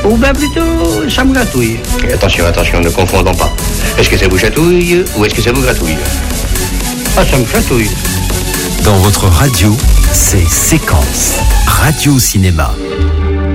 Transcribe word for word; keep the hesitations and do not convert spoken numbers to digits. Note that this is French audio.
Ou bien plutôt, ça me gratouille. Et attention, attention, ne confondons pas. Est-ce que ça vous chatouille ou est-ce que ça vous gratouille? Ah, ça me chatouille. Dans votre radio, c'est Séquence Radio Cinéma.